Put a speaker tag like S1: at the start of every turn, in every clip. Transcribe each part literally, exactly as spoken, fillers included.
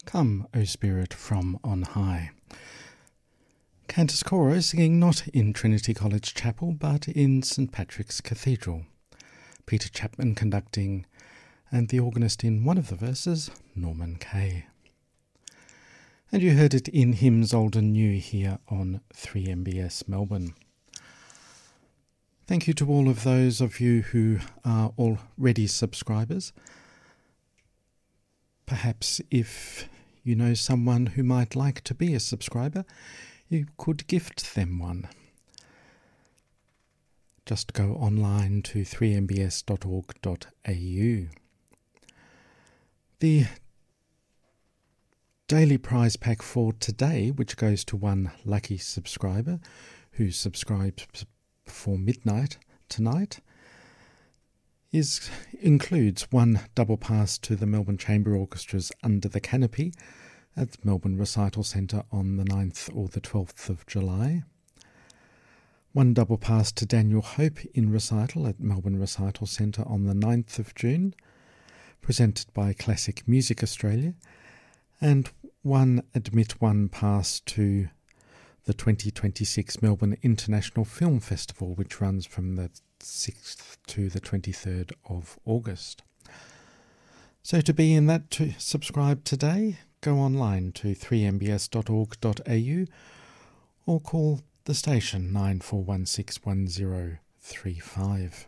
S1: Come, O Spirit from on high. Cantus Coro singing not in Trinity College Chapel but in St Patrick's Cathedral. Peter Chapman conducting, and the organist in one of the verses, Norman Kay. And you heard it in Hymns Old and New here on three M B S Melbourne. Thank you to all of those of you who are already subscribers. Perhaps if you know someone who might like to be a subscriber, you could gift them one. Just go online to three m b s dot org dot a u. The daily prize pack for today, which goes to one lucky subscriber who subscribes before midnight tonight, is includes one double pass to the Melbourne Chamber Orchestra's Under the Canopy at Melbourne Recital Centre on the ninth or the twelfth of July. One double pass to Daniel Hope in recital at Melbourne Recital Centre on the ninth of June, presented by Classic Music Australia, and one Admit One pass to the twenty twenty-six Melbourne International Film Festival, which runs from the sixth to the twenty-third of August. So to be in that, to subscribe today, go online to three m b s dot org dot a u or call the station nine four one six one zero three five.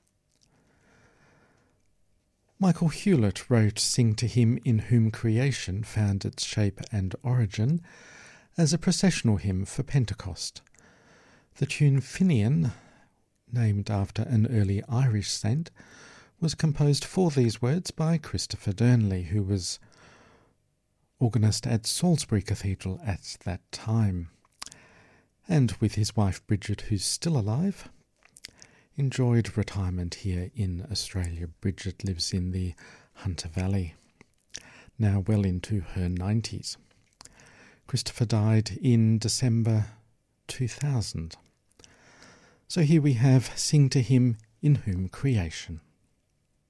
S1: Michael Hewlett wrote Sing to Him in Whom Creation Found Its Shape and Origin as a processional hymn for Pentecost. The tune Finian, named after an early Irish saint, was composed for these words by Christopher Durnley, who was organist at Salisbury Cathedral at that time, and with his wife Bridget, who's still alive, enjoyed retirement here in Australia. Bridget lives in the Hunter Valley, now well into her nineties. Christopher died in December two thousand. So here we have Sing to Him in Whom Creation.